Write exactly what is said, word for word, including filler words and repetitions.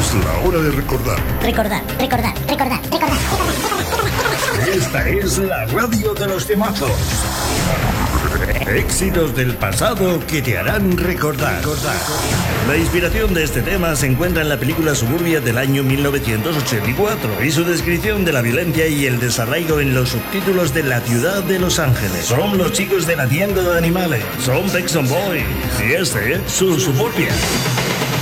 Es la hora de recordar. Recordar, recordar, recordar, recordar. Esta es la radio de los temazos. Éxitos del pasado que te harán recordar. recordar. La inspiración de este tema se encuentra en la película Suburbia del año mil novecientos ochenta y cuatro y su descripción de la violencia y el desarraigo en los subtítulos de La ciudad de Los Ángeles. Son los chicos de la tienda de animales, son Pexon Boys y este es su Suburbia.